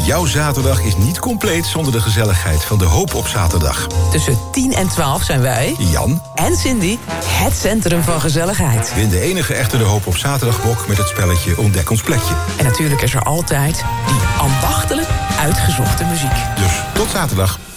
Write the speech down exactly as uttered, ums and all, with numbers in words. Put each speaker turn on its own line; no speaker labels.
Jouw zaterdag is niet compleet zonder de gezelligheid van De Hoop op zaterdag.
Tussen tien en twaalf zijn wij,
Jan
en Cindy, het centrum van gezelligheid.
win de enige echte De Hoop op zaterdagbok met het spelletje Ontdek ons plekje.
En natuurlijk is er altijd die ambachtelijk uitgezochte muziek.
Dus tot zaterdag.